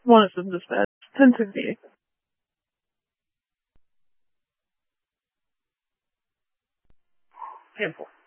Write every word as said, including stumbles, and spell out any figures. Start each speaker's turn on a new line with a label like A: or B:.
A: One of them just said. ten sixty-eight. Handful.